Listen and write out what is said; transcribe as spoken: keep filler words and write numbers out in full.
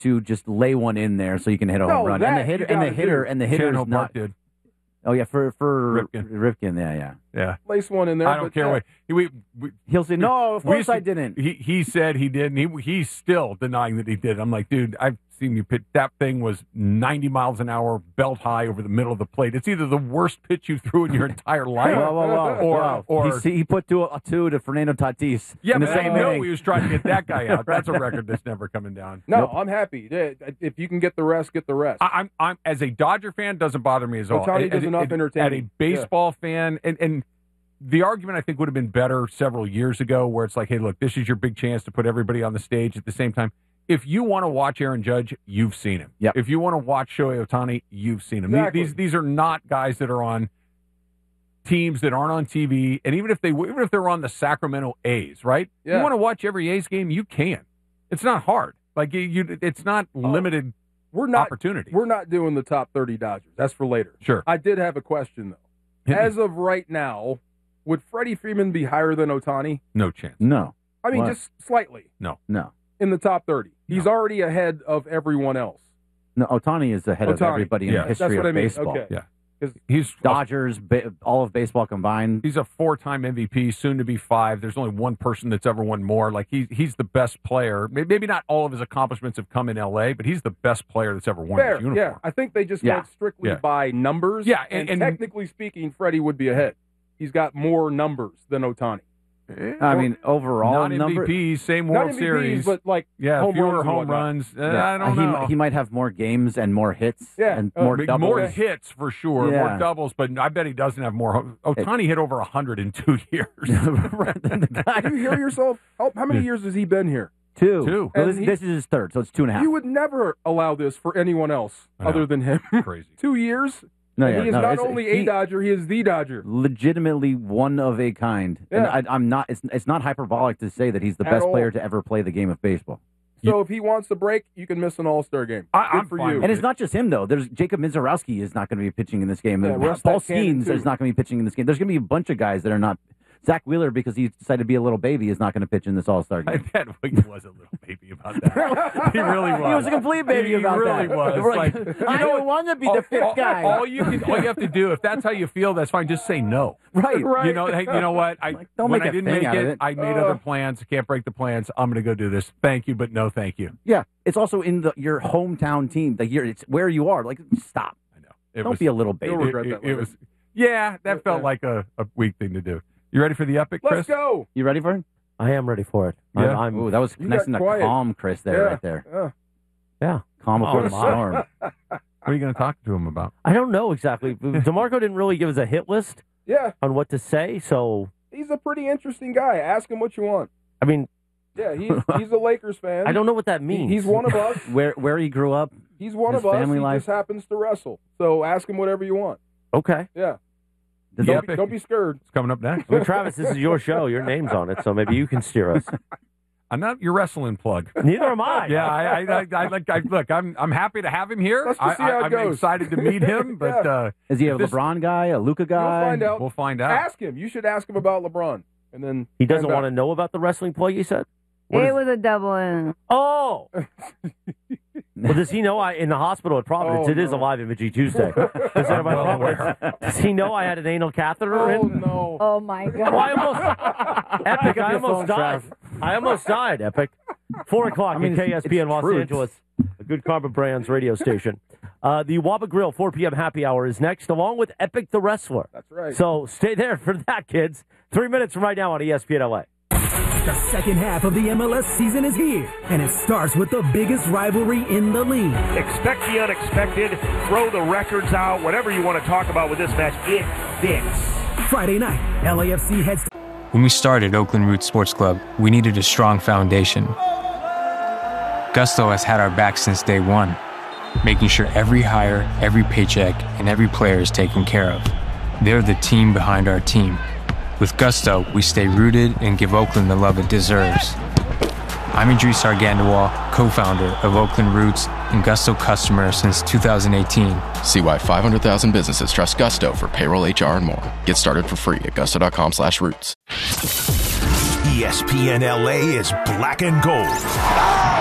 to just lay one in there so you can hit a No, home run. that And the hitter you and the gotta hitter do. and the hitter's Candle not. Park did. Oh yeah, for for Ripken. Ripken, yeah, yeah. Yeah. Place one in there. I don't but care yeah. what. We, we, He'll say, "No, of we course used to- I didn't." He he said he did, and he he's still denying that he did. I'm like, dude, I've seen you pitch. That thing was ninety miles an hour, belt high over the middle of the plate. It's either the worst pitch you threw in your entire life, Whoa, whoa, whoa, or whoa. or he, he put two, two to Fernando Tatis. yeah, in the but same I know inning. he was trying to get that guy out. That's a record that's never coming down. No, Nope. I'm happy. Yeah, If you can get the rest, get the rest. I, I'm I'm as a Dodger fan, doesn't bother me as all. Ohtani As- does as- enough as- entertaining. At a baseball fan, and and the argument I think would have been better several years ago, where it's like, hey, look, this is your big chance to put everybody on the stage at the same time. If you want to watch Aaron Judge, you've seen him. Yep. If you want to watch Shohei Ohtani, you've seen him. Exactly. These these are not guys that are on teams that aren't on T V, and even if they even if they're on the Sacramento A's, right? Yeah. You want to watch every A's game, you can. It's not hard. Like you, you it's not limited we're not opportunity. We're not doing the top thirty Dodgers. That's for later. Sure. I did have a question though. Hit me. As of right now, would Freddie Freeman be higher than Ohtani? No chance. No, I mean, What? just slightly no, in the top thirty. He's No. already ahead of everyone else. no. Otani is ahead of Ohtani. everybody in Yeah. the That's history what of I mean. baseball. Okay. Yeah. 'Cause He's Dodgers, ba- all of baseball combined. He's a four-time M V P, soon to be five. There's only one person that's ever won more. Like he's he's the best player. May- Maybe not all of his accomplishments have come in L A, but he's the best player that's ever worn fair, his uniform. yeah. I think they just Yeah. went strictly Yeah. by numbers. Yeah, and, and- and- technically speaking, Freddie would be ahead. He's got more numbers than Ohtani. I mean, overall not number. M V Ps, same Not World M V Ps, Series, but like yeah, home fewer runs and home whatnot. runs. Uh, Yeah, I don't he, know. He might have more games and more hits. Yeah, and uh, more Big- doubles. more hits for sure, Yeah. more doubles, but I bet he doesn't have more. home- Ohtani hit over a hundred in two years. Right, the guy- Do you hear yourself? How, how many years has he been here? Two. Two. Well, And this, he- this is his third, so it's two and a half. You would never allow this for anyone else I know. other than him. Crazy. Two years. no, and yeah, he is no, not it's- only a he- Dodger, he is the Dodger. legitimately one of a kind. Yeah. And I, I'm not. It's it's not hyperbolic to say that he's the At best all. player to ever play the game of baseball. So if he wants to break, you can miss an All-Star game. I- Good I'm for fine you. with And it's not just him though. There's Jacob Mizorowski is not going to be pitching in this game. Yeah, rest Paul that cannon, Skeens too. is not going to be pitching in this game. There's going to be a bunch of guys that are not. Zach Wheeler, because he decided to be a little baby, is not going to pitch in this All Star I game. bet he was a little baby about that. He really was. He was a complete baby he about really that. was. We're like, Like, I you know don't what? want to be all, the fifth all- guy. All you can, all you have to do, if that's how you feel, that's fine. Just say no. right, Right. You know, hey, you know what? I Like, don't when make I a didn't thing make out of it, it. I made Uh. other plans. Can't break the plans. I'm going to go do this. Thank you, but no, thank you. Yeah, it's also in the your hometown team. Like you're, it's where you are. Like, stop. I know. It Don't was, be a little baby. You'll regret it, that it, later. it was. Yeah, that Yeah, felt yeah. like a, a weak thing to do. You ready for the epic, Chris? Let's go. You ready for it? I am ready for it. Yeah. I'm, I'm Ooh, that was You nice got and quiet. calm, Chris. There, yeah. right there. Yeah. yeah. Calm before Oh, the my. storm. What are you going to talk to him about? I don't know exactly. DeMarco didn't really give us a hit list Yeah. on what to say, so He's a pretty interesting guy. Ask him what you want. I mean, Yeah, he's he's a Lakers fan. I don't know what that He- means. He's one of us. Where where he grew up. He's one His of us. family He life. just happens to wrestle. So ask him whatever you want. Okay. Yeah. Does The Don't, epic be, don't be scared. It's coming up next. Well, Travis, this is your show. Your name's on it, so maybe you can steer us. I'm not your wrestling plug. Neither am I. Yeah, I, I, I, I like. I, look, I'm, I'm happy to have him here. Let's just I, see how it I, I'm goes. excited to meet him, but Yeah. uh, Is he a This- LeBron guy, a Luca guy? You'll find out. we'll find out. Ask him. You should ask him about LeBron. And then He doesn't find out. want to know about the wrestling plug, you said? What It is- was a double in. Oh! Well, does he know I in the hospital at Providence? Oh, it is a no. live imaging Tuesday. Does, I'm well everybody- does he know I had an anal catheter Oh, in? no. Oh my Oh, I god. almost, Epic, Pick up I your almost phone, died. Trav. I almost died, Epic. Four o'clock I mean, at K it's- S P N it's Los truth. Angeles, a Good Karma Brands radio station. Uh, the Waba Grill four p.m. happy hour is next, along with Epic the Wrestler. That's right. So stay there for that, kids. Three minutes from right now on E S P N L A. The second half of the M L S season is here, and it starts with the biggest rivalry in the league. Expect the unexpected, throw the records out, whatever you want to talk about with this match, it fits. Friday night, L A F C heads When we started Oakland Roots Sports Club, we needed a strong foundation. Gusto has had our back since day one, making sure every hire, every paycheck, and every player is taken care of. They're the team behind our team. With Gusto, we stay rooted and give Oakland the love it deserves. I'm Idris Argandawal, co-founder of Oakland Roots and Gusto customer since two thousand eighteen. See why five hundred thousand businesses trust Gusto for payroll, H R, and more. Get started for free at gusto.com slash roots. E S P N L A is black and gold.